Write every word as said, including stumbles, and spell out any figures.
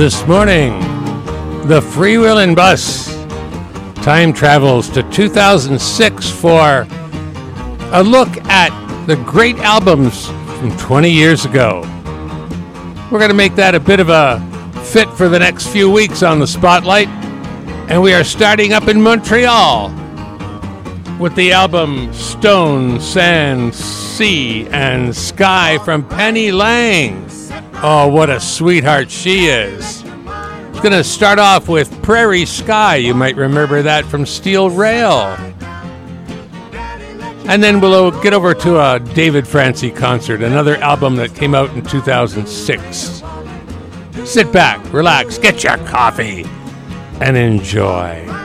This morning, the Freewheelin' Bus time travels to two thousand six for a look at the great albums from twenty years ago. We're going to make that a bit of a fit for the next few weeks on the Spotlight, and we are starting up in Montreal with the album Stone, Sand, Sea, and Sky from Penny Lang. Oh, what a sweetheart she is. It's going to start off with Prairie Sky. You might remember that from Steel Rail. And then we'll get over to a David Francie concert, another album that came out in two thousand six. Sit back, relax, get your coffee, and enjoy.